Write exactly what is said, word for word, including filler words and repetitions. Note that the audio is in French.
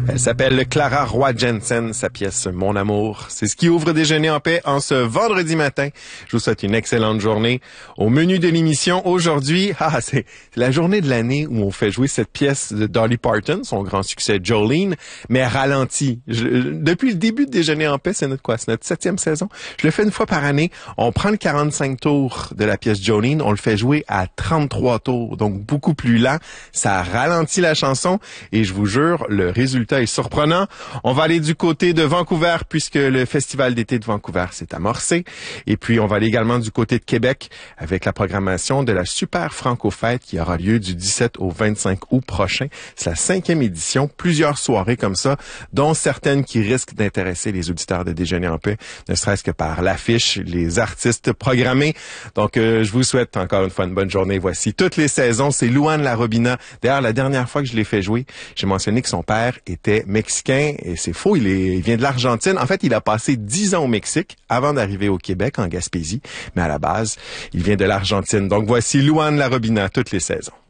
Elle s'appelle Clara Roy Jensen, sa pièce « Mon amour ». C'est ce qui ouvre Déjeuner en paix en ce vendredi matin. Je vous souhaite une excellente journée. Au menu de l'émission aujourd'hui, ah, c'est la journée de l'année où on fait jouer cette pièce de Dolly Parton, son grand succès Jolene, mais ralenti. Je, depuis le début de Déjeuner en paix, c'est notre quoi? C'est notre septième saison. Je le fais une fois par année. On prend le quarante-cinq tours de la pièce Jolene, on le fait jouer à trente-trois tours, donc beaucoup plus lent. Ça ralentit la chanson et je vous jure, le résultat est surprenant. On va aller du côté de Vancouver puisque le Festival d'été de Vancouver s'est amorcé. Et puis, on va aller également du côté de Québec avec la programmation de la Super Franco-Fête qui aura lieu du dix-sept au vingt-cinq août prochain. C'est la cinquième édition. Plusieurs soirées comme ça, dont certaines qui risquent d'intéresser les auditeurs de Déjeuner en paix, ne serait-ce que par l'affiche, les artistes programmés. Donc, euh, je vous souhaite encore une fois une bonne journée. Voici toutes les saisons. C'est Luan Larobina. D'ailleurs, la dernière fois que je l'ai fait jouer, j'ai mentionné que son père était mexicain et c'est faux, il, est, il vient de l'Argentine. En fait, il a passé dix ans au Mexique avant d'arriver au Québec, en Gaspésie, mais à la base, il vient de l'Argentine. Donc voici Luan Larobina, toutes les saisons.